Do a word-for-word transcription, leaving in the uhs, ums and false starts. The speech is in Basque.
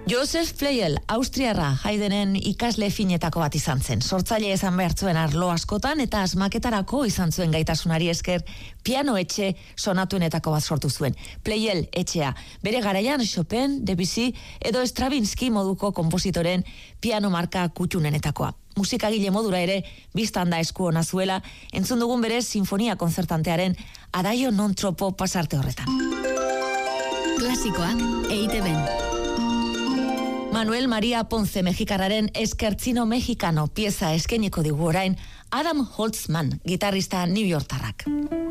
Joseph Pleyel, Austriarra, Haydnen ikasle finetako bat izan zen. Sortzaile izan behar zuen arlo askotan eta asmaketarako izan zuen gaitasunari esker piano etxe sonatuenetako bat sortu zuen. Pleyel etxea, bere garaian Chopin, Debussy edo Stravinsky moduko konpositoren piano marka kutxunenetakoa. Musikagile modura ere biztan da esku ona zuela, entzun dugun bere sinfonia konzertantearen Adagio non troppo pasarte horretan. Klasikoak E I Te Ben. Manuel María Ponce mexikarraren Eskertzino Mexicano pieza eskainiko digu orain Adam Holtzman, gitarrista New Yorktarrak.